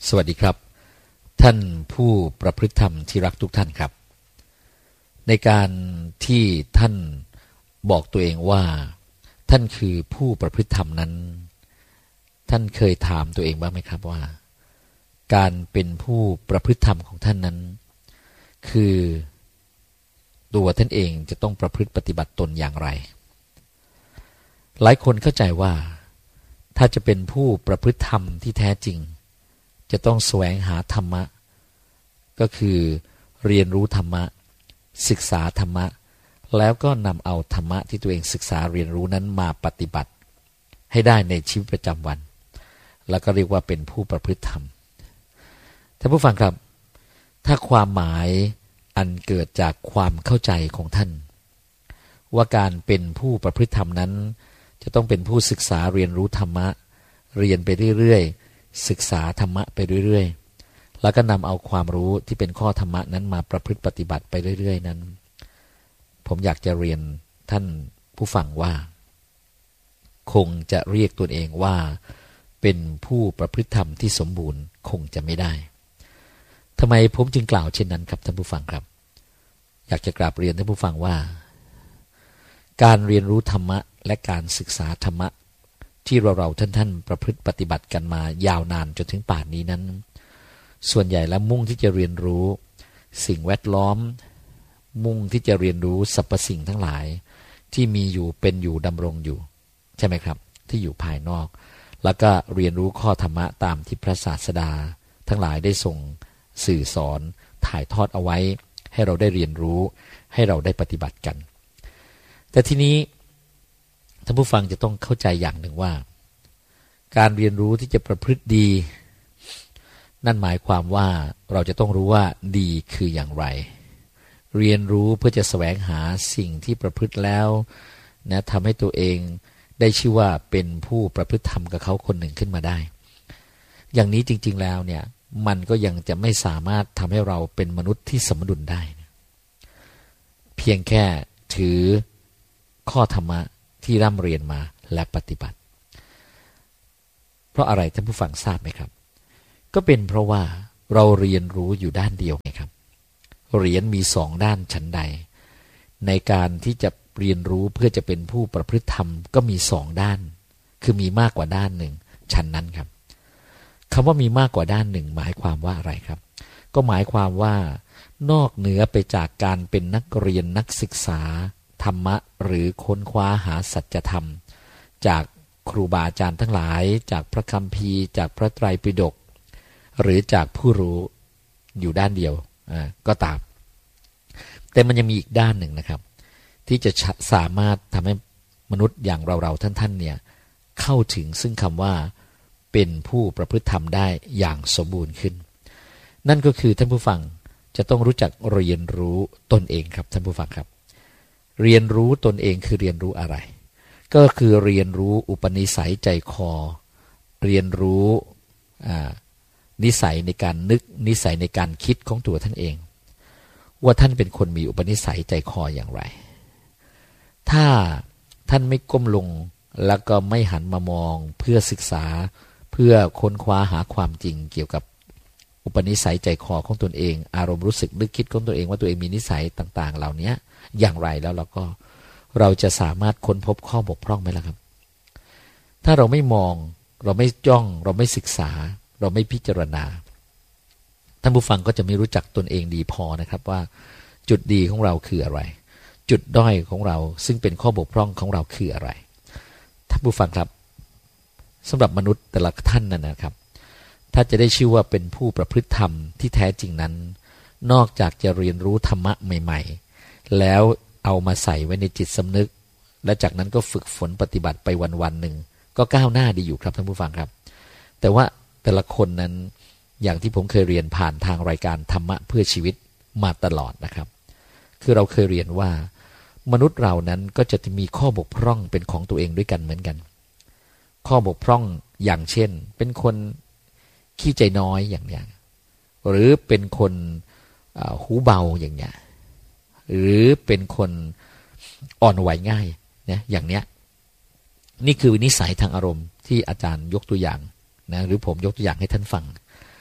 สวัสดีครับท่านผู้ประพฤติธรรมที่รักทุกท่านครับในการที่ท่านบอกตัวเองว่าท่านคือผู้ประพฤติธรรมนั้นท่านเคยถามตัวเองบ้างไหมครับว่าการเป็นผู้ประพฤติธรรมของท่านนั้นคือตัวท่านเองจะต้องประพฤติปฏิบัติตนอย่างไรหลายคนเข้าใจว่าถ้าจะเป็นผู้ประพฤติธรรมที่แท้จริงจะต้องแสวงหาธรรมะก็คือเรียนรู้ธรรมะศึกษาธรรมะแล้วก็นำเอาธรรมะที่ตัวเองศึกษาเรียนรู้นั้นมาปฏิบัติให้ได้ในชีวิตประจำวันแล้วก็เรียกว่าเป็นผู้ประพฤติธรรมท่านผู้ฟังครับถ้าความหมายอันเกิดจากความเข้าใจของท่านว่าการเป็นผู้ประพฤติธรรมนั้นจะต้องเป็นผู้ศึกษาเรียนรู้ธรรมะเรียนไปเรื่อยๆศึกษาธรรมะไปเรื่อยๆแล้วก็นำเอาความรู้ที่เป็นข้อธรรมะนั้นมาประพฤติปฏิบัติไปเรื่อยๆนั้นผมอยากจะเรียนท่านผู้ฟังว่าคงจะเรียกตัวเองว่าเป็นผู้ประพฤติธรรมที่สมบูรณ์คงจะไม่ได้ทำไมผมจึงกล่าวเช่นนั้นครับท่านผู้ฟังครับอยากจะกราบเรียนท่านผู้ฟังว่าการเรียนรู้ธรรมะและการศึกษาธรรมะที่เราท่านประพฤติปฏิบัติกันมายาวนานจนถึงป่านนี้นั้นส่วนใหญ่แล้วมุ่งที่จะเรียนรู้สิ่งแวดล้อมมุ่งที่จะเรียนรู้สรรพสิ่งทั้งหลายที่มีอยู่เป็นอยู่ดำรงอยู่ใช่ไหมครับที่อยู่ภายนอกแล้วก็เรียนรู้ข้อธรรมะตามที่พระศาสดาทั้งหลายได้ทรงสื่อสอนถ่ายทอดเอาไว้ให้เราได้เรียนรู้ให้เราได้ปฏิบัติกันแต่ทีนี้ท่านผู้ฟังจะต้องเข้าใจอย่างหนึ่งว่าการเรียนรู้ที่จะประพฤติดีนั่นหมายความว่าเราจะต้องรู้ว่าดีคืออย่างไรเรียนรู้เพื่อจะแสวงหาสิ่งที่ประพฤติแล้วนะทำให้ตัวเองได้ชื่อว่าเป็นผู้ประพฤติธรรมกับเขาคนหนึ่งขึ้นมาได้อย่างนี้จริงๆแล้วเนี่ยมันก็ยังจะไม่สามารถทำให้เราเป็นมนุษย์ที่สมดุลได้เพียงแค่ถือข้อธรรมะที่ร่ำเรียนมาและปฏิบัติเพราะอะไรท่านผู้ฟังทราบไหมครับก็เป็นเพราะว่าเราเรียนรู้อยู่ด้านเดียวไงครับเหรียญมีสองด้านฉันใดในการที่จะเรียนรู้เพื่อจะเป็นผู้ประพฤติธรรมก็มีสองด้านคือมีมากกว่าด้านหนึ่งฉันนั้นครับคำว่ามีมากกว่าด้านหนึ่งหมายความว่าอะไรครับก็หมายความว่านอกเหนือไปจากการเป็นนักเรียนนักศึกษาธรรมะหรือค้นคว้าหาสัจธรรมจากครูบาอาจารย์ทั้งหลายจากพระคัมภีร์จากพระไตรปิฎกหรือจากผู้รู้อยู่ด้านเดียวก็ตามแต่มันยังมีอีกด้านหนึ่งนะครับที่จะสามารถทำให้มนุษย์อย่างเราท่านเนี่ยเข้าถึงซึ่งคำว่าเป็นผู้ประพฤติธรรมได้อย่างสมบูรณ์ขึ้นนั่นก็คือท่านผู้ฟังจะต้องรู้จักเรียนรู้ตนเองครับท่านผู้ฟังครับเรียนรู้ตนเองคือเรียนรู้อะไรก็คือเรียนรู้อุปนิสัยใจคอเรียนรู้นิสัยในการนึกนิสัยในการคิดของตัวท่านเองว่าท่านเป็นคนมีอุปนิสัยใจคออย่างไรถ้าท่านไม่ก้มลงแล้วก็ไม่หันมามองเพื่อศึกษาเพื่อค้นคว้าหาความจริงเกี่ยวกับอุปนิสัยใจคอของตนเองอารมณ์รู้สึกนึกคิดของตัวเองว่าตัวเองมีนิสัยต่างๆเหล่านี้อย่างไรแล้วเราจะสามารถค้นพบข้อบกพร่องไหมล่ะครับถ้าเราไม่มองเราไม่จ้องเราไม่ศึกษาเราไม่พิจารณาท่านผู้ฟังก็จะไม่รู้จักตนเองดีพอนะครับว่าจุดดีของเราคืออะไรจุดด้อยของเราซึ่งเป็นข้อบกพร่องของเราคืออะไรท่านผู้ฟังครับสำหรับมนุษย์แต่ละท่านนะครับถ้าจะได้ชื่อว่าเป็นผู้ประพฤติธรรมที่แท้จริงนั้นนอกจากจะเรียนรู้ธรรมะใหม่ๆแล้วเอามาใส่ไว้ในจิตสำนึกและจากนั้นก็ฝึกฝนปฏิบัติไปวันๆหนึ่งก็ก้าวหน้าดีอยู่ครับท่านผู้ฟังครับแต่ว่าแต่ละคนนั้นอย่างที่ผมเคยเรียนผ่านทางรายการธรรมะเพื่อชีวิตมาตลอดนะครับคือเราเคยเรียนว่ามนุษย์เรานั้นก็จะมีข้อบกพร่องเป็นของตัวเองด้วยกันเหมือนกันข้อบกพร่องอย่างเช่นเป็นคนขี้ใจน้อยอย่างเนี้ยหรือเป็นคนหูเบาอย่างเนี้ยหรือเป็นคนอ่อนไหวง่ายเนี่ยอย่างเนี้ยนี่คือนิสัยทางอารมณ์ที่อาจารย์ยกตัวอย่างนะหรือผมยกตัวอย่างให้ท่านฟัง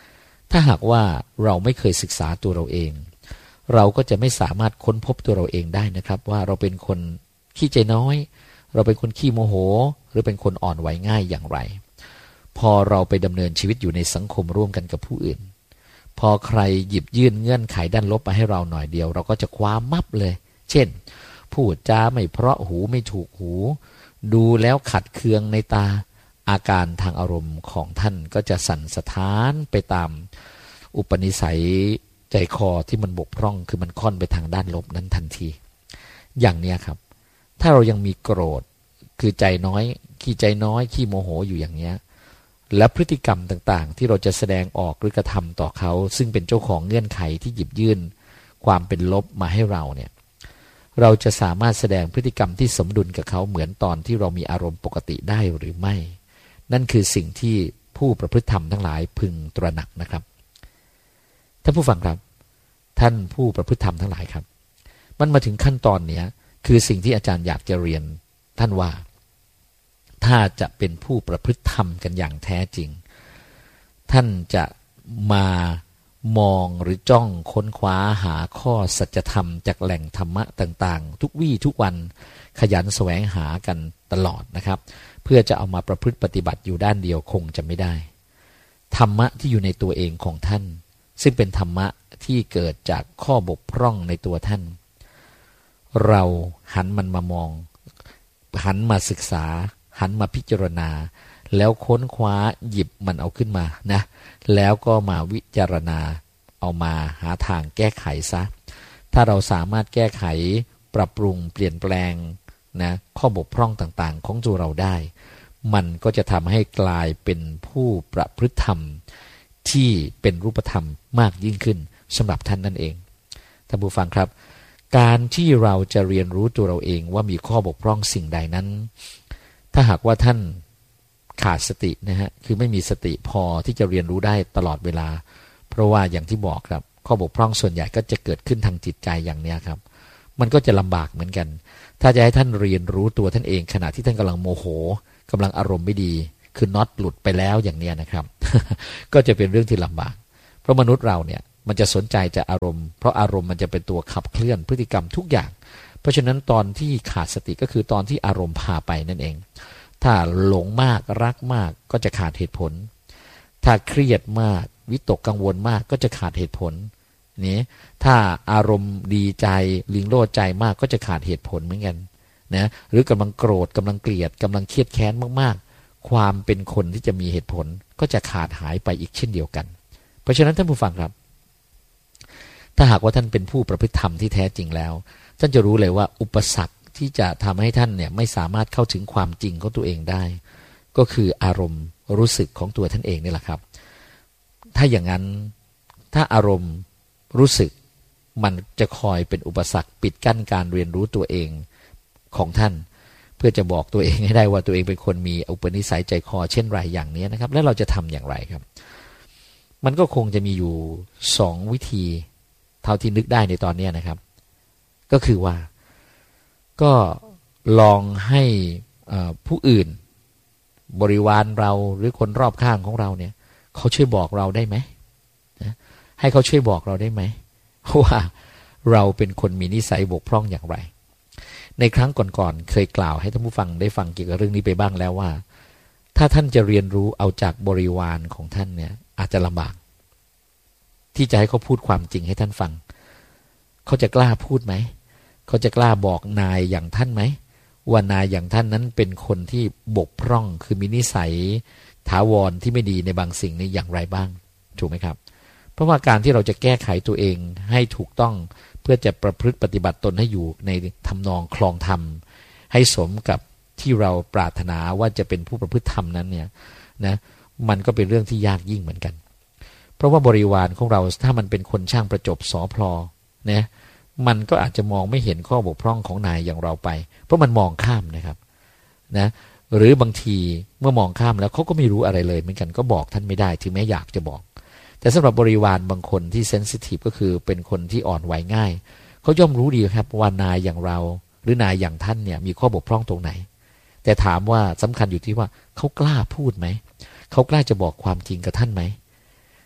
ถ้าหากว่าเราไม่เคยศึกษาตัวเราเองเราก็จะไม่สามารถค้นพบตัวเราเองได้นะครับว่าเราเป็นคนขี้ใจน้อยเราเป็นคนขี้โมโหหรือเป็นคนอ่อนไหวง่ายอย่างไรพอเราไปดำเนินชีวิตอยู่ในสังคมร่วมกันกับผู้อื่นพอใครหยิบยื่นเงื่อนไขด้านลบมาให้เราหน่อยเดียวเราก็จะคว้ามับเลยเช่นพูดจาไม่เพราะหูไม่ถูกหูดูแล้วขัดเคืองในตาอาการทางอารมณ์ของท่านก็จะสั่นสะท้านไปตามอุปนิสัยใจคอที่มันบกพร่องคือมันค่อนไปทางด้านลบนั้นทันทีอย่างเนี้ยครับถ้าเรายังมีโกรธคือใจน้อยขี้ใจน้อยขี้โมโหอยู่อย่างเนี้ยและพฤติกรรมต่างๆที่เราจะแสดงออกหรือกระทำต่อเขาซึ่งเป็นเจ้าของเงื่อนไขที่หยิบยื่นความเป็นลบมาให้เราเนี่ยเราจะสามารถแสดงพฤติกรรมที่สมดุลกับเขาเหมือนตอนที่เรามีอารมณ์ปกติได้หรือไม่นั่นคือสิ่งที่ผู้ประพฤติธรรมทั้งหลายพึงตระหนักนะครับท่านผู้ฟังครับท่านผู้ประพฤติธรรมทั้งหลายครับมันมาถึงขั้นตอนเนี้ยคือสิ่งที่อาจารย์อยากจะเรียนท่านว่าถ้าจะเป็นผู้ประพฤติธรรมกันอย่างแท้จริงท่านจะมามองหรือจ้องค้นคว้าหาข้อสัจธรรมจากแหล่งธรรมะต่างๆทุกวี่ทุกวันขยันแสวงหากันตลอดนะครับเพื่อจะเอามาประพฤติปฏิบัติอยู่ด้านเดียวคงจะไม่ได้ธรรมะที่อยู่ในตัวเองของท่านซึ่งเป็นธรรมะที่เกิดจากข้อบกพร่องในตัวท่านเราหันมันมามองหันมาศึกษาหันมาพิจารณาแล้วค้นคว้าหยิบมันเอาขึ้นมานะแล้วก็มาวิจารณาเอามาหาทางแก้ไขซะถ้าเราสามารถแก้ไขปรับปรุงเปลี่ยนแปลงนะข้อบกพร่องต่างๆของตัวเราได้มันก็จะทำให้กลายเป็นผู้ประพฤติธรรมที่เป็นรูปธรรมมากยิ่งขึ้นสำหรับท่านนั่นเองท่านผู้ฟังครับการที่เราจะเรียนรู้ตัวเราเองว่ามีข้อบกพร่องสิ่งใดนั้นถ้าหากว่าท่านขาดสตินะฮะคือไม่มีสติพอที่จะเรียนรู้ได้ตลอดเวลาเพราะว่าอย่างที่บอกครับข้อบกพร่องส่วนใหญ่ก็จะเกิดขึ้นทางจิตใจอย่างเนี้ยครับมันก็จะลำบากเหมือนกันถ้าจะให้ท่านเรียนรู้ตัวท่านเองขณะที่ท่านกำลังโมโหกำลังอารมณ์ไม่ดีคือน็อตหลุดไปแล้วอย่างเนี้ยนะครับ ก็จะเป็นเรื่องที่ลำบากเพราะมนุษย์เราเนี่ยมันจะสนใจจะอารมณ์เพราะอารมณ์มันจะเป็นตัวขับเคลื่อนพฤติกรรมทุกอย่างเพราะฉะนั้นตอนที่ขาดสติก็คือตอนที่อารมณ์พาไปนั่นเองถ้าหลงมากรักมากก็จะขาดเหตุผลถ้าเครียดมากวิตกกังวลมากก็จะขาดเหตุผลนี่ถ้าอารมณ์ดีใจลิงโลดใจมากก็จะขาดเหตุผลเหมือนกันนะหรือกำลังโกรธกำลังเกลียดกำลังเครียดแค้นมากๆความเป็นคนที่จะมีเหตุผลก็จะขาดหายไปอีกเช่นเดียวกันเพราะฉะนั้นท่านผู้ฟังครับถ้าหากว่าท่านเป็นผู้ประพฤติธรรมที่แท้จริงแล้วท่านจะรู้เลยว่าอุปสรรคที่จะทำให้ท่านเนี่ยไม่สามารถเข้าถึงความจริงของตัวเองได้ก็คืออารมณ์รู้สึกของตัวท่านเองนี่แหละครับถ้าอย่างนั้นถ้าอารมณ์รู้สึกมันจะคอยเป็นอุปสรรคปิดกั้นการเรียนรู้ตัวเองของท่านเพื่อจะบอกตัวเองให้ได้ว่าตัวเองเป็นคนมีอุปนิสัยใจคอเช่นไรอย่างนี้นะครับแล้วเราจะทำอย่างไรครับมันก็คงจะมีอยู่2 วิธีเท่าที่นึกได้ในตอนนี้นะครับก็คือว่าก็ลองให้ผู้อื่นบริวารเราหรือคนรอบข้างของเราเนี่ยเขาช่วยบอกเราได้ไหมนะให้เขาช่วยบอกเราได้ไหมว่าเราเป็นคนมีนิสัยบกพร่องอย่างไรในครั้งก่อนๆเคยกล่าวให้ท่านผู้ฟังได้ฟังเกี่ยวกับเรื่องนี้ไปบ้างแล้วว่าถ้าท่านจะเรียนรู้เอาจากบริวารของท่านเนี่ยอาจจะลำบากที่จะให้เขาพูดความจริงให้ท่านฟังเขาจะกล้าพูดไหมเขาจะกล้าบอกนายอย่างท่านไหมว่านายอย่างท่านนั้นเป็นคนที่บกพร่องคือมีนิสัยถาวรที่ไม่ดีในบางสิ่งนี้อย่างไรบ้างถูกไหมครับเพราะว่าการที่เราจะแก้ไขตัวเองให้ถูกต้องเพื่อจะประพฤติปฏิบัติตนให้อยู่ในทำนองคลองธรรมให้สมกับที่เราปรารถนาว่าจะเป็นผู้ประพฤติธรรมนั้นเนี่ยนะมันก็เป็นเรื่องที่ยากยิ่งเหมือนกันเพราะว่าบริวารของเราถ้ามันเป็นคนช่างประจบสอพลอนะมันก็อาจจะมองไม่เห็นข้อบกพร่องของนายอย่างเราไปเพราะมันมองข้ามนะครับนะหรือบางทีเมื่อมองข้ามแล้วเขาก็ไม่รู้อะไรเลยเหมือนกันก็บอกท่านไม่ได้ถึงแม้อยากจะบอกแต่สำหรับบริวารบางคนที่เซนซิทีฟก็คือเป็นคนที่อ่อนไหวง่ายเขาย่อมรู้ดีครับว่านายอย่างเราหรือนายอย่างท่านเนี่ยมีข้อบกพร่องตรงไหนแต่ถามว่าสำคัญอยู่ที่ว่าเขากล้าพูดไหมเขากล้าจะบอกความจริงกับท่านไหม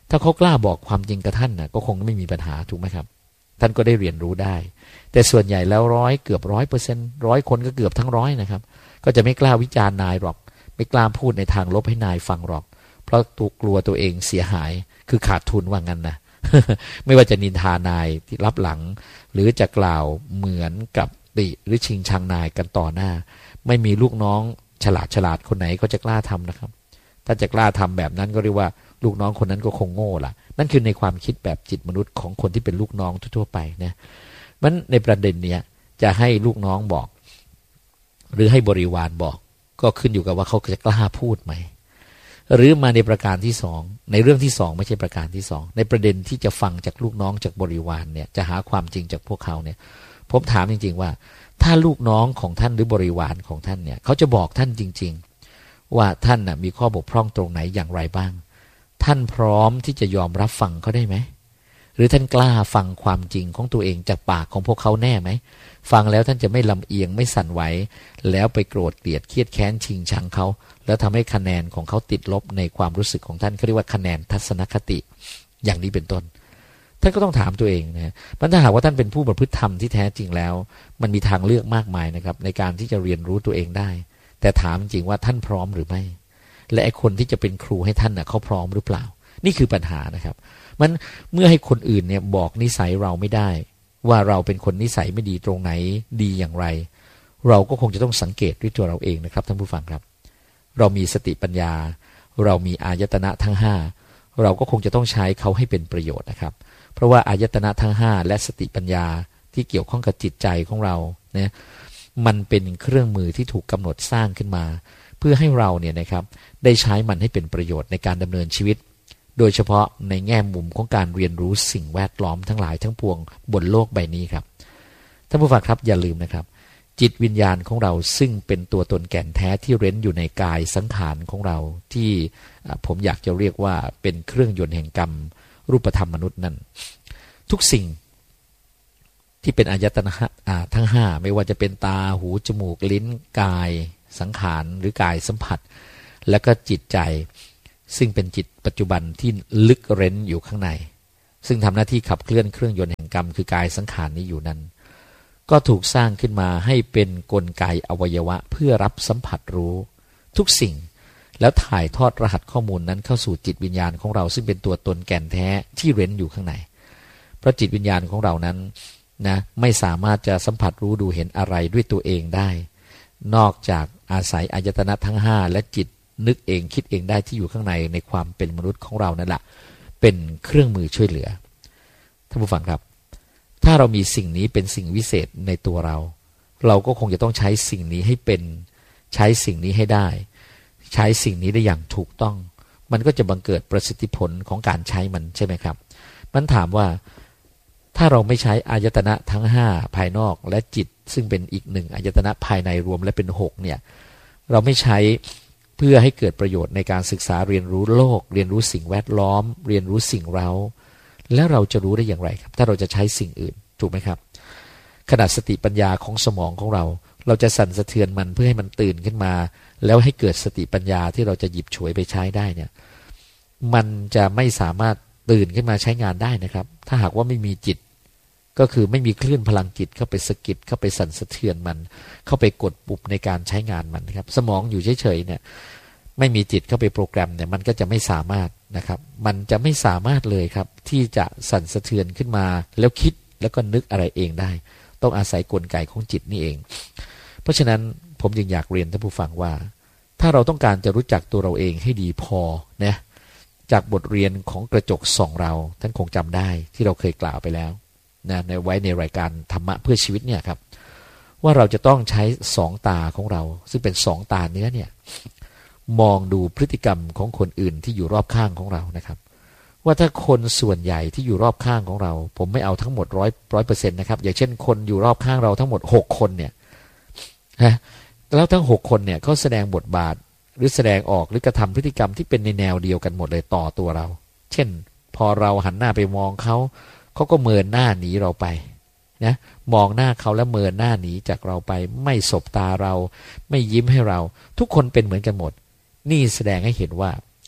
ถ้าเขากล้าบอกความจริงกับท่านน่ะก็คงไม่มีปัญหาถูกไหมครับท่านก็ได้เรียนรู้ได้แต่ส่วนใหญ่แล้วเกือบ100%100 คนก็เกือบทั้ง100นะครับก็จะไม่กล้าวิจารณ์นายหรอกไม่กล้าพูดในทางลบให้นายฟังหรอกเพราะตัวกลัวตัวเองเสียหายคือขาดทุนว่างั้นนะ ไม่ว่าจะนินทานายที่รับหลังหรือจะกล่าวเหมือนกับติหรือชิงชังนายกันต่อหน้าไม่มีลูกน้องฉลาดคนไหนก็จะกล้าทำนะครับถ้าจะกล้าทำแบบนั้นก็เรียกว่าลูกน้องคนนั้นก็คงโง่ล่ะนั่นคือในความคิดแบบจิตมนุษย์ของคนที่เป็นลูกน้องทั่วๆไปนะมันในประเด็นเนี้ยจะให้ลูกน้องบอกหรือให้บริวารบอกก็ขึ้นอยู่กับว่าเขาจะกล้าพูดไหมหรือมาในประการที่สองในเรื่องที่สองไม่ใช่ประการที่สองในประเด็นที่จะฟังจากลูกน้องจากบริวารเนี่ยจะหาความจริงจากพวกเขาเนี่ยผมถามจริงๆว่าถ้าลูกน้องของท่านหรือบริวารของท่านเนี่ยเขาจะบอกท่านจริงๆว่าท่านน่ะมีข้อบกพร่องตรงไหนอย่างไรบ้างท่านพร้อมที่จะยอมรับฟังเขาได้ไหมหรือท่านกล้าฟังความจริงของตัวเองจากปากของพวกเขาแน่ไหมฟังแล้วท่านจะไม่ลำเอียงไม่สั่นไหวแล้วไปโกรธเกลียดเครียดแค้นชิงชังเขาแล้วทำให้คะแนนของเขาติดลบในความรู้สึกของท่านเขาเรียกว่าคะแนนทัศนคติอย่างนี้เป็นต้นท่านก็ต้องถามตัวเองนะมันถ้าหากว่าท่านเป็นผู้ประพฤติธรรมที่แท้จริงแล้วมันมีทางเลือกมากมายนะครับในการที่จะเรียนรู้ตัวเองได้แต่ถามจริงว่าท่านพร้อมหรือไม่และไอ้คนที่จะเป็นครูให้ท่านน่ะเขาพร้อมหรือเปล่านี่คือปัญหานะครับมันเมื่อให้คนอื่นเนี่ยบอกนิสัยเราไม่ได้ว่าเราเป็นคนนิสัยไม่ดีตรงไหนดีอย่างไรเราก็คงจะต้องสังเกตด้วยตัวเราเองนะครับท่านผู้ฟังครับเรามีสติปัญญาเรามีอายตนะทั้ง5เราก็คงจะต้องใช้เขาให้เป็นประโยชน์นะครับเพราะว่าอายตนะทั้ง5และสติปัญญาที่เกี่ยวข้องกับจิตใจของเราเนี่ยมันเป็นเครื่องมือที่ถูกกำหนดสร้างขึ้นมาเพื่อให้เราเนี่ยนะครับได้ใช้มันให้เป็นประโยชน์ในการดำเนินชีวิตโดยเฉพาะในแง่มุมของการเรียนรู้สิ่งแวดล้อมทั้งหลายทั้งปวงบนโลกใบนี้ครับท่านผู้ฟังครับอย่าลืมนะครับจิตวิญญาณของเราซึ่งเป็นตัวตนแก่นแท้ที่เร้นอยู่ในกายสังขารของเราที่ผมอยากจะเรียกว่าเป็นเครื่องยนต์แห่งกรรมรูปธรรมมนุษย์นั้นทุกสิ่งที่เป็นอายตนะทั้ง5ไม่ว่าจะเป็นตาหูจมูกลิ้นกายสังขารหรือกายสัมผัสและก็จิตใจซึ่งเป็นจิตปัจจุบันที่ลึกเร้นอยู่ข้างในซึ่งทำหน้าที่ขับเคลื่อนเครื่องยนต์แห่งกรรมคือกายสังขารนี้อยู่นั้นก็ถูกสร้างขึ้นมาให้เป็นกลไกอวัยวะเพื่อรับสัมผัสรู้ทุกสิ่งแล้วถ่ายทอดรหัสข้อมูลนั้นเข้าสู่จิตวิญญาณของเราซึ่งเป็นตัวตนแก่นแท้ที่เร้นอยู่ข้างในเพราะจิตวิญญาณของเรานั้นนะไม่สามารถจะสัมผัสรู้ดูเห็นอะไรด้วยตัวเองได้นอกจากอาศัยอายตนะทั้ง5และจิตนึกเองคิดเองได้ที่อยู่ข้างในในความเป็นมนุษย์ของเรานั่นแหละเป็นเครื่องมือช่วยเหลือท่านผู้ฟังครับถ้าเรามีสิ่งนี้เป็นสิ่งวิเศษในตัวเราเราก็คงจะต้องใช้สิ่งนี้ให้เป็นใช้สิ่งนี้ให้ได้ใช้สิ่งนี้ได้อย่างถูกต้องมันก็จะบังเกิดประสิทธิผลของการใช้มันใช่ไหมครับมันถามว่าถ้าเราไม่ใช้อายตนะทั้ง5ภายนอกและจิตซึ่งเป็นอีก1อายตนะภายในรวมและเป็น6เนี่ยเราไม่ใช้เพื่อให้เกิดประโยชน์ในการศึกษาเรียนรู้โลกเรียนรู้สิ่งแวดล้อมเรียนรู้สิ่งเร้าแล้วเราจะรู้ได้อย่างไรครับถ้าเราจะใช้สิ่งอื่นถูกไหมครับขนาดสติปัญญาของสมองของเราจะสั่นสะเทือนมันเพื่อให้มันตื่นขึ้นมาแล้วให้เกิดสติปัญญาที่เราจะหยิบฉวยไปใช้ได้เนี่ยมันจะไม่สามารถตื่นขึ้นมาใช้งานได้นะครับถ้าหากว่าไม่มีจิตก็คือไม่มีคลื่นพลังจิตเข้าไปสะกิดเข้าไปสั่นสะเทือนมันเข้าไปกดปุ่มในการใช้งานมันนะครับสมองอยู่เฉยๆเนี่ยไม่มีจิตเข้าไปโปรแกรมเนี่ยมันก็จะไม่สามารถนะครับมันจะไม่สามารถเลยครับที่จะสั่นสะเทือนขึ้นมาแล้วคิดแล้วก็นึกอะไรเองได้ต้องอาศัยกลไกของจิตนี่เองเพราะฉะนั้นผมจึงอยากเรียนท่านผู้ฟังว่าถ้าเราต้องการจะรู้จักตัวเราเองให้ดีพอนะจากบทเรียนของกระจกส่องเราท่านคงจำได้ที่เราเคยกล่าวไปแล้วนะไว้ในรายการธรรมะเพื่อชีวิตเนี่ยครับว่าเราจะต้องใช้2ตาของเราซึ่งเป็น2ตาเนื้อเนี่ยมองดูพฤติกรรมของคนอื่นที่อยู่รอบข้างของเรานะครับว่าถ้าคนส่วนใหญ่ที่อยู่รอบข้างของเราผมไม่เอาทั้งหมด100%นะครับอย่างเช่นคนอยู่รอบข้างเราทั้งหมด6คนเนี่ยนะแล้วทั้ง6คนเนี่ยเขาแสดงบทบาทหรือแสดงออกหรือกระทำพฤติกรรมที่เป็นในแนวเดียวกันหมดเลยต่อตัวเราเช่นพอเราหันหน้าไปมองเขาก็เมินหน้าหนีเราไปนะมองหน้าเขาแล้วเมินหน้าหนีจากเราไปไม่สบตาเราไม่ยิ้มให้เราทุกคนเป็นเหมือนกันหมดนี่แสดงให้เห็นว่า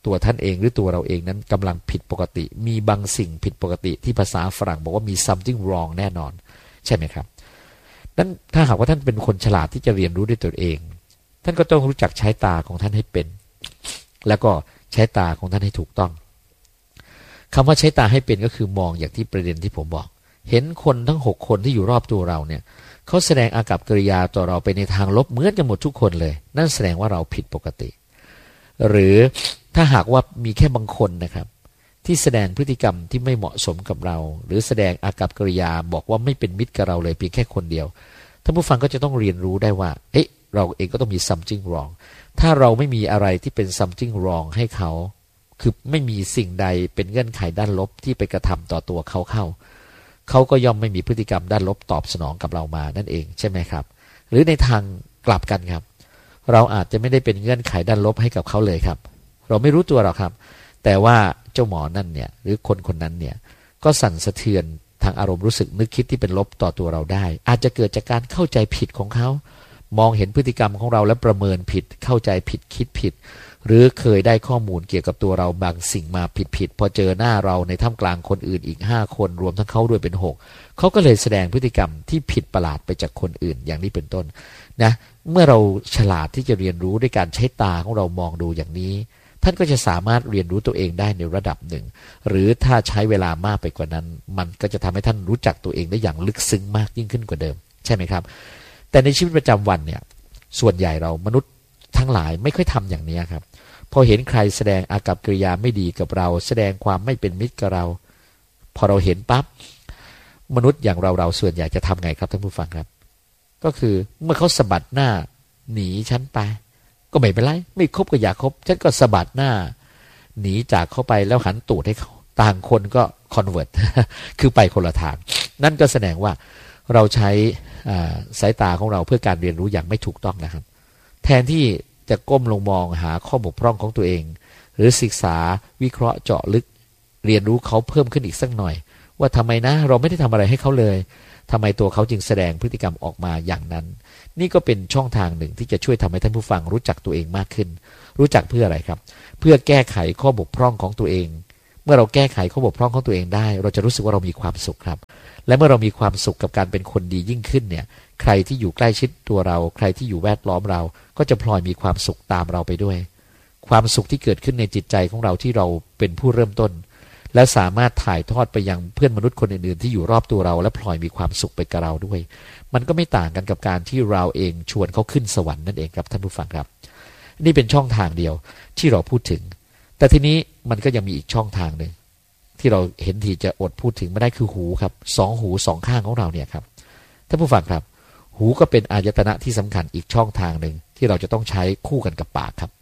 ตัวท่านเองหรือตัวเราเองนั้นกำลังผิดปกติมีบางสิ่งผิดปกติที่ภาษาฝรั่งบอกว่ามี something wrong แน่นอนใช่ไหมครับนั้นถ้าหากว่าท่านเป็นคนฉลาดที่จะเรียนรู้ด้วยตัวเองท่านก็ต้องรู้จักใช้ตาของท่านให้เป็นแล้วก็ใช้ตาของท่านให้ถูกต้องคำว่าใช้ตาให้เป็นก็คือมองอย่างที่ประเด็นที่ผมบอกเห็นคนทั้ง6คนที่อยู่รอบตัวเราเนี่ยเขาแสดงอากัปกิริยาต่อเราไปในทางลบเหมือนกันหมดทุกคนเลยนั่นแสดงว่าเราผิดปกติหรือถ้าหากว่ามีแค่บางคนนะครับที่แสดงพฤติกรรมที่ไม่เหมาะสมกับเราหรือแสดงอากัปกิริยาบอกว่าไม่เป็นมิตรกับเราเลยเพียงแค่คนเดียวท่านผู้ฟังก็จะต้องเรียนรู้ได้ว่าเอ๊ะเราเองก็ต้องมี something wrong ถ้าเราไม่มีอะไรที่เป็น something wrong ให้เขาคือไม่มีสิ่งใดเป็นเงื่อนไขด้านลบที่ไปกระทำต่อตัวเขาเขาก็ย่อมไม่มีพฤติกรรมด้านลบตอบสนองกับเรามานั่นเองใช่ไหมครับหรือในทางกลับกันครับเราอาจจะไม่ได้เป็นเงื่อนไขด้านลบให้กับเขาเลยครับเราไม่รู้ตัวหรอกครับแต่ว่าเจ้าหมอนั่นเนี่ยหรือคนคนนั้นเนี่ยก็สั่นสะเทือนทางอารมณ์รู้สึกนึกคิดที่เป็นลบต่อตัวเราได้อาจจะเกิดจากการเข้าใจผิดของเขามองเห็นพฤติกรรมของเราและประเมินผิดเข้าใจผิดคิดผิดหรือเคยได้ข้อมูลเกี่ยวกับตัวเราบางสิ่งมาผิดพอเจอหน้าเราในท่ามกลางคนอื่นอีก5คนรวมทั้งเขาด้วยเป็น6เขาก็เลยแสดงพฤติกรรมที่ผิดประหลาดไปจากคนอื่นอย่างนี้เป็นต้นนะเมื่อเราฉลาดที่จะเรียนรู้ด้วยการใช้ตาของเรามองดูอย่างนี้ท่านก็จะสามารถเรียนรู้ตัวเองได้ในระดับหนึ่งหรือถ้าใช้เวลามากไปกว่านั้นมันก็จะทำให้ท่านรู้จักตัวเองได้อย่างลึกซึ้งมากยิ่งขึ้นกว่าเดิมใช่ไหมครับแต่ในชีวิตประจำวันเนี่ยส่วนใหญ่เรามนุษย์ทั้งหลายไม่ค่อยทำอย่างนี้ครับพอเห็นใครแสดงอากัปกิริยาไม่ดีกับเราแสดงความไม่เป็นมิตรกับเราพอเราเห็นปั๊บมนุษย์อย่างเราส่วนใหญ่จะทำไงครับท่านผู้ฟังครับก็คือเมื่อเขาสะบัดหน้าหนีฉันไปก็ไม่เป็นไรไม่คบก็อย่าคบฉันก็สะบัดหน้าหนีจากเขาไปแล้วหันตูดให้เขาต่างคนก็คอนเวิร์ต คือไปคนละทางนั่นก็แสดงว่าเราใช้สายตาของเราเพื่อการเรียนรู้อย่างไม่ถูกต้องนะครับแทนที่จะก้มลงมองหาข้อบกพร่องของตัวเองหรือศึกษาวิเคราะห์เจาะลึกเรียนรู้เขาเพิ่มขึ้นอีกสักหน่อยว่าทำไมนะเราไม่ได้ทำอะไรให้เขาเลยทำไมตัวเขาจึงแสดงพฤติกรรมออกมาอย่างนั้นนี่ก็เป็นช่องทางหนึ่งที่จะช่วยทำให้ท่านผู้ฟังรู้จักตัวเองมากขึ้นรู้จักเพื่ออะไรครับเพื่อแก้ไขข้อบกพร่องของตัวเองเมื่อเราแก้ไขข้อบกพร่องของตัวเองได้เราจะรู้สึกว่าเรามีความสุขครับและเมื่อเรามีความสุขกับการเป็นคนดียิ่งขึ้นเนี่ยใครที่อยู่ใกล้ชิดตัวเราใครที่อยู่แวดล้อมเราก็จะพลอยมีความสุขตามเราไปด้วยความสุขที่เกิดขึ้นในจิตใจของเราที่เราเป็นผู้เริ่มต้นและสามารถถ่ายทอดไปยังเพื่อนมนุษย์คนอื่นๆที่อยู่รอบตัวเราและพลอยมีความสุขไปกับเราด้วยมันก็ไม่ต่างกันกับการที่เราเองชวนเขาขึ้นสวรรค์นั่นเองครับท่านผู้ฟังครับนี่เป็นช่องทางเดียวที่เราพูดถึงแต่ทีนี้มันก็ยังมีอีกช่องทางหนึ่งที่เราเห็นทีจะอดพูดถึงไม่ได้คือหูครับ2 หู2 ข้างของเราเนี่ยครับท่านผู้ฟังครับหูก็เป็นอายตนะที่สำคัญอีกช่องทางหนึ่งที่เราจะต้องใช้คู่กันกับปากครับ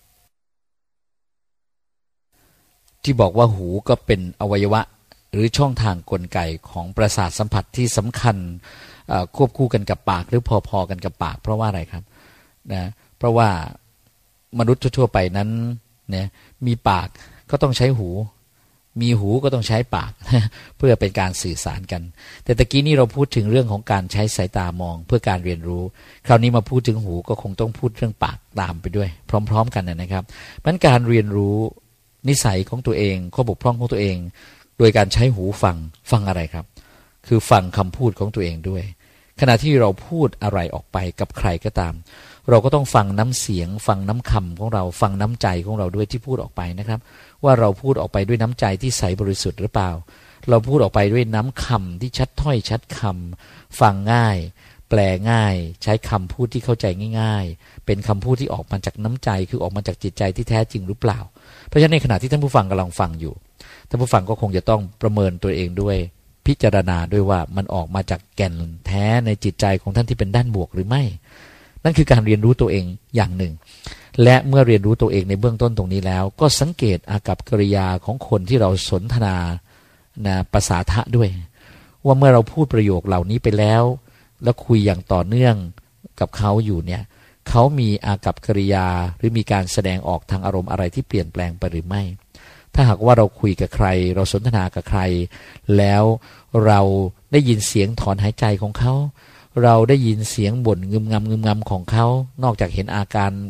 ที่บอกว่าหูก็เป็นอวัยวะหรือช่องทางกลไกของประสาทสัมผัสที่สำคัญควบคู่กันกับปากหรือพอๆกันกับปากเพราะว่าอะไรครับนะเพราะว่ามนุษย์ทั่วไปนั้นเนี่ยมีปากก็ต้องใช้หูมีหูก็ต้องใช้ปาก เพื่อเป็นการสื่อสารกันแต่ตะกี้นี้เราพูดถึงเรื่องของการใช้สายตามองเพื่อการเรียนรู้คราวนี้มาพูดถึงหูก็คงต้องพูดเรื่องปากตามไปด้วยพร้อมๆกันนะครับเพราะฉะนั้นการเรียนรู้นิสัยของตัวเองข้อบกพร่องของตัวเองโดยการใช้หูฟังอะไรครับคือฟังคำพูดของตัวเองด้วยขณะที่เราพูดอะไรออกไปกับใครก็ตามเราก็ต้องฟังน้ำเสียงฟังน้ำคำของเราฟังน้ำใจของเราด้วยที่พูดออกไปนะครับว่าเราพูดออกไปด้วยน้ำใจที่ใสบริสุทธิ์หรือเปล่าเราพูดออกไปด้วยน้ำคำที่ชัดถ้อยชัดคำฟังง่ายแปลง่ายใช้คำพูดที่เข้าใจง่ายๆเป็นคำพูดที่ออกมาจากน้ำใจคือออกมาจากจิตใจที่แท้จริงหรือเปล่าเพราะฉะนั้นในขณะที่ท่านผู้ฟังกำลังฟังอยู่ท่านผู้ฟังก็คงจะต้องประเมินตัวเองด้วยพิจารณาด้วยว่ามันออกมาจากแก่นแท้ในจิตใจของท่านที่เป็นด้านบวกหรือไม่นั่นคือการเรียนรู้ตัวเองอย่างหนึ่งและเมื่อเรียนรู้ตัวเองในเบื้องต้นตรงนี้แล้วก็สังเกตอากัปกิริยาของคนที่เราสนทนาภาษาทะด้วยว่าเมื่อเราพูดประโยคเหล่านี้ไปแล้วคุยอย่างต่อเนื่องกับเขาอยู่เนี่ยเขามีอากัปกิริยาหรือมีการแสดงออกทางอารมณ์อะไรที่เปลี่ยนแปลงไปหรือไม่ถ้าหากว่าเราคุยกับใครเราสนทนากับใครแล้วเราได้ยินเสียงถอนหายใจของเขาเราได้ยินเสียงบ่นงึมงำของเขานอกจากเห็นอาการ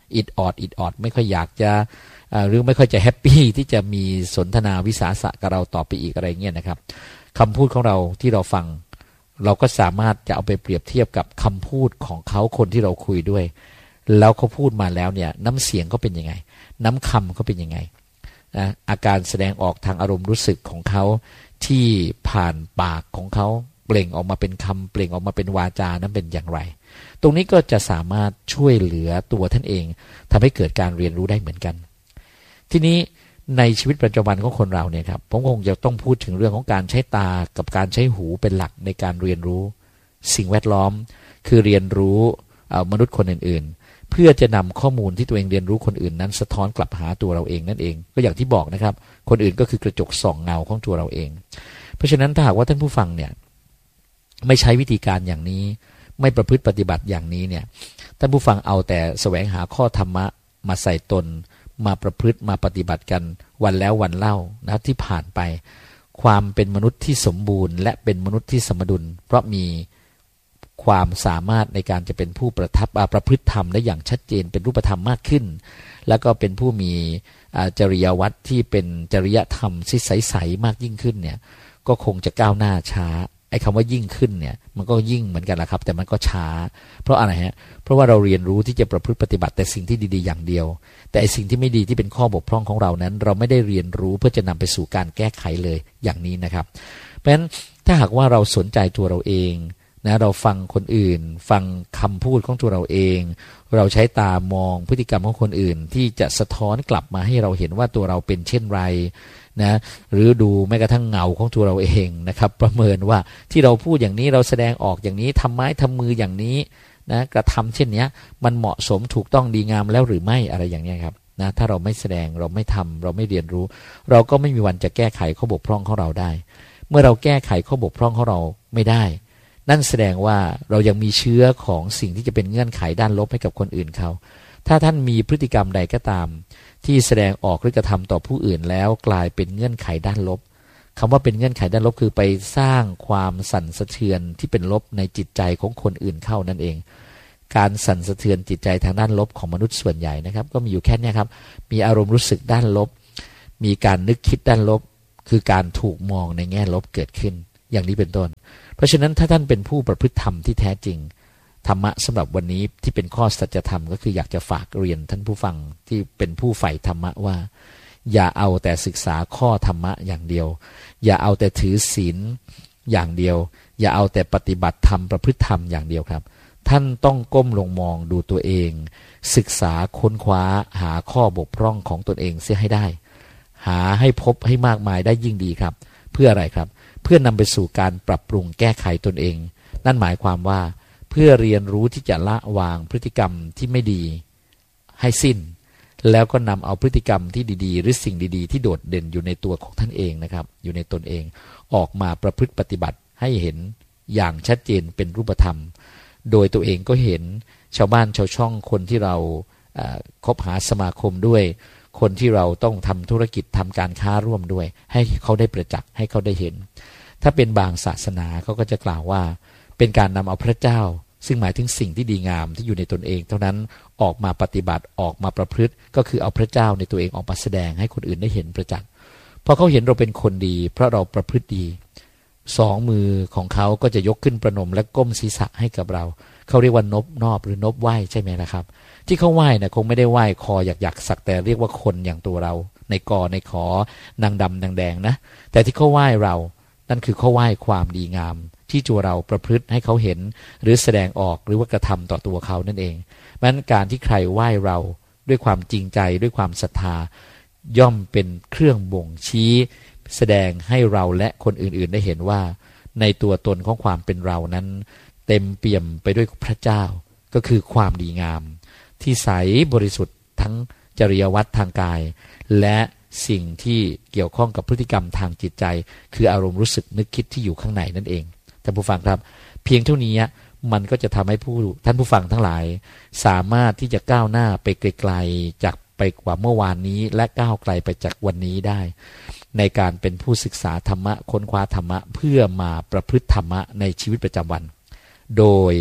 อิดออดไม่ค่อยอยากจะหรือไม่ค่อยจะแฮปปี้ที่จะมีสนทนาวิสาสะกับเราต่อไปอีกอะไรเงี้ยนะครับคำพูดของเราที่เราฟังเราก็สามารถจะเอาไปเปรียบเทียบกับคำพูดของเขาคนที่เราคุยด้วยแล้วเขาพูดมาแล้วเนี่ยน้ำเสียงเขาเป็นยังไงน้ำคำเขาเป็นยังไงนะอาการแสดงออกทางอารมณ์รู้สึกของเขาที่ผ่านปากของเขาเปล่งออกมาเป็นคำเปล่งออกมาเป็นวาจานั้นเป็นอย่างไรตรงนี้ก็จะสามารถช่วยเหลือตัวท่านเองทำให้เกิดการเรียนรู้ได้เหมือนกันทีนี้ในชีวิตประจำวันของคนเราเนี่ยครับผมคงจะต้องพูดถึงเรื่องของการใช้ตากับการใช้หูเป็นหลักในการเรียนรู้สิ่งแวดล้อมคือเรียนรู้มนุษย์คนอื่นๆเพื่อจะนำข้อมูลที่ตัวเองเรียนรู้คนอื่นนั้นสะท้อนกลับหาตัวเราเองนั่นเองก็อย่างที่บอกนะครับคนอื่นก็คือกระจกส่องเงาของตัวเราเองเพราะฉะนั้นถ้าหากว่าท่านผู้ฟังเนี่ยไม่ใช้วิธีการอย่างนี้ไม่ประพฤติปฏิบัติอย่างนี้เนี่ยท่านผู้ฟังเอาแต่แสวงหาข้อธรรมะมาใส่ตนมาประพฤติมาปฏิบัติกันวันแล้ววันเล่านะที่ผ่านไปความเป็นมนุษย์ที่สมบูรณ์และเป็นมนุษย์ที่สมดุลเพราะมีความสามารถในการจะเป็นผู้ประพฤติธรรมได้อย่างชัดเจนเป็นรูปธรรมมากขึ้นแล้วก็เป็นผู้มีจริยวัตรที่เป็นจริยธรรมที่ใสๆมากยิ่งขึ้นเนี่ยก็คงจะก้าวหน้าช้าไอ้คำว่ายิ่งขึ้นเนี่ยมันก็ยิ่งเหมือนกันแหละครับแต่มันก็ช้าเพราะอะไรฮะเพราะว่าเราเรียนรู้ที่จะประพฤติปฏิบัติแต่สิ่งที่ดีๆอย่างเดียวแต่ไอ้สิ่งที่ไม่ดีที่เป็นข้อบกพร่องของเรานั้นเราไม่ได้เรียนรู้เพื่อจะนำไปสู่การแก้ไขเลยอย่างนี้นะครับเพราะฉะนั้นถ้าหากว่าเราสนใจตัวเราเองนะเราฟังคนอื่นฟังคำพูดของตัวเราเองเราใช้ตามองพฤติกรรมของคนอื่นที่จะสะท้อนกลับมาให้เราเห็นว่าตัวเราเป็นเช่นไรนะหรือดูแม้กระทั่งเงาของตัวเราเองนะครับประเมินว่าที่เราพูดอย่างนี้เราแสดงออกอย่างนี้ทำไม้ทำมืออย่างนี้นะกระทำเช่นนี้มันเหมาะสมถูกต้องดีงามแล้วหรือไม่อะไรอย่างนี้ครับนะถ้าเราไม่แสดงเราไม่ทำเราไม่เรียนรู้เราก็ไม่มีวันจะแก้ไขข้อบกพร่องของเราได้เมื่อเราแก้ไขข้อบกพร่องของเราไม่ได้นั่นแสดงว่าเรายังมีเชื้อของสิ่งที่จะเป็นเงื่อนไขด้านลบให้กับคนอื่นเขาถ้าท่านมีพฤติกรรมใดก็ตามที่แสดงออกหรือกระทำต่อผู้อื่นแล้วกลายเป็นเงื่อนไขด้านลบคำว่าเป็นเงื่อนไขด้านลบคือไปสร้างความสั่นสะเทือนที่เป็นลบในจิตใจของคนอื่นเข้านั่นเองการสั่นสะเทือนจิตใจทางด้านลบของมนุษย์ส่วนใหญ่นะครับก็มีอยู่แค่นี้ครับมีอารมณ์รู้สึกด้านลบมีการนึกคิดด้านลบคือการถูกมองในแง่ลบเกิดขึ้นอย่างนี้เป็นต้นเพราะฉะนั้นถ้าท่านเป็นผู้ประพฤติธรรมที่แท้จริงธรรมะสำหรับวันนี้ที่เป็นข้อสัจธรรมก็คืออยากจะฝากเรียนท่านผู้ฟังที่เป็นผู้ใฝ่ธรรมะว่าอย่าเอาแต่ศึกษาข้อธรรมะอย่างเดียวอย่าเอาแต่ถือศีลอย่างเดียวอย่าเอาแต่ปฏิบัติธรรมประพฤติธรรมอย่างเดียวครับท่านต้องก้มลงมองดูตัวเองศึกษาค้นคว้าหาข้อบกพร่องของตนเองเสียให้ได้หาให้พบให้มากมายได้ยิ่งดีครับเพื่ออะไรครับเพื่อนำไปสู่การปรับปรุงแก้ไขตนเองนั่นหมายความว่าเพื่อเรียนรู้ที่จะละวางพฤติกรรมที่ไม่ดีให้สิ้นแล้วก็นำเอาพฤติกรรมที่ดีๆหรือสิ่งดีๆที่โดดเด่นอยู่ในตัวของท่านเองนะครับอยู่ในตนเองออกมาประพฤติปฏิบัติให้เห็นอย่างชัดเจนเป็นรูปธรรมโดยตัวเองก็เห็นชาวบ้านชาวช่องคนที่เราคบหาสมาคมด้วยคนที่เราต้องทำธุรกิจทำการค้าร่วมด้วยให้เขาได้ประจักษ์ให้เขาได้เห็นถ้าเป็นบางศาสนาเขาก็จะกล่าวว่าเป็นการนำเอาพระเจ้าซึ่งหมายถึงสิ่งที่ดีงามที่อยู่ในตนเองเท่านั้นออกมาปฏิบัติออกมาประพฤติก็คือเอาพระเจ้าในตัวเองออกมาแสดงให้คนอื่นได้เห็นประจักษ์พอเขาเห็นเราเป็นคนดีเพราะเราประพฤติดีสองมือของเขาก็จะยกขึ้นประนมและก้มศีรษะให้กับเราเขาเรียกว่านบนอบหรือนบไหว้ใช่ไหมล่ะครับที่เขาไหว้นะคงไม่ได้ไหว้คออยากสักแต่เรียกว่าคนอย่างตัวเราในกอในขอนางดำนางแดงนะแต่ที่เขาไหว้เรานั่นคือเขาไหว้ความดีงามที่ตัวเราประพฤติให้เขาเห็นหรือแสดงออกหรือว่ากระทำต่อตัวเขานั่นเองเพราะฉะนั้นการที่ใครไหว้เราด้วยความจริงใจด้วยความศรัทธาย่อมเป็นเครื่องบ่งชี้แสดงให้เราและคนอื่นๆได้เห็นว่าในตัวตนของความเป็นเรานั้นเต็มเปี่ยมไปด้วยพระเจ้าก็คือความดีงามที่ใสบริสุทธิ์ทั้งจริยวัตรทางกายและสิ่งที่เกี่ยวข้องกับพฤติกรรมทางจิตใจคืออารมณ์รู้สึกนึกคิดที่อยู่ข้างในนั่นเองท่านผู้ฟังครับเพียงเท่านี้มันก็จะทำให้ท่านผู้ฟังทั้งหลายสามารถที่จะก้าวหน้าไปไกลๆจากไปกว่าเมื่อวานนี้และก้าวไกลไปจากวันนี้ได้ในการเป็นผู้ศึกษาธรรมะค้นคว้าธรรมะเพื่อมาประพฤติธรรมะในชีวิตประจำวันโดย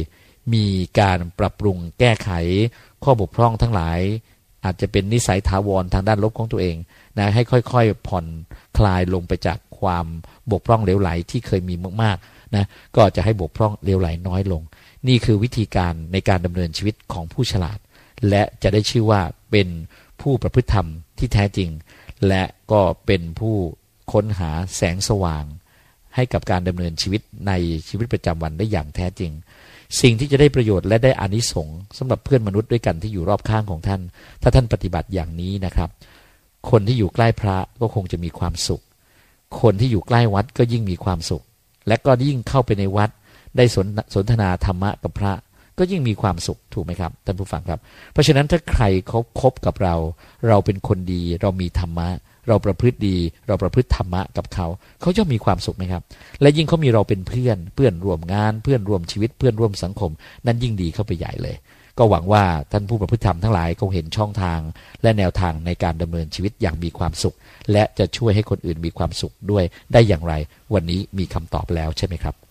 มีการปรับปรุงแก้ไขข้อบกพร่องทั้งหลายอาจจะเป็นนิสัยถาวรทางด้านลบของตัวเองนะให้ค่อยๆผ่อนคลายลงไปจากความบกพร่องเหลวไหลที่เคยมีมากๆนะก็จะให้บกพร่องเหลวไหลน้อยลงนี่คือวิธีการในการดำเนินชีวิตของผู้ฉลาดและจะได้ชื่อว่าเป็นผู้ประพฤติธรรมที่แท้จริงและก็เป็นผู้ค้นหาแสงสว่างให้กับการดำเนินชีวิตในชีวิตประจำวันได้อย่างแท้จริงสิ่งที่จะได้ประโยชน์และได้อานิสงส์สำหรับเพื่อนมนุษย์ด้วยกันที่อยู่รอบข้างของท่านถ้าท่านปฏิบัติอย่างนี้นะครับคนที่อยู่ใกล้พระก็คงจะมีความสุขคนที่อยู่ใกล้วัดก็ยิ่งมีความสุขและก็ยิ่งเข้าไปในวัดได้สนทนาธรรมะกับพระก็ยิ่งมีความสุขถูกไหมครับท่านผู้ฟังครับเพราะฉะนั้นถ้าใครเขาคบกับเราเราเป็นคนดีเรามีธรรมะเราประพฤติดีเราประพฤติธรรมะกับเขาย่อมมีความสุขไหมครับและยิ่งเขามีเราเป็นเพื่อนร่วมงานเพื่อนร่วมชีวิตเพื่อนร่วมสังคมนั้นยิ่งดีเข้าไปใหญ่เลยก็หวังว่าท่านผู้ประพฤติธรรมทั้งหลายคงเห็นช่องทางและแนวทางในการดำเนินชีวิตอย่างมีความสุขและจะช่วยให้คนอื่นมีความสุขด้วยได้อย่างไรวันนี้มีคำตอบแล้วใช่ไหมครับ